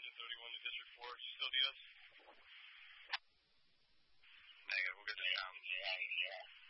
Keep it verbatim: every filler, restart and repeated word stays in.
engine thirty-one to District four. You still need us? Negative. We'll get the sound.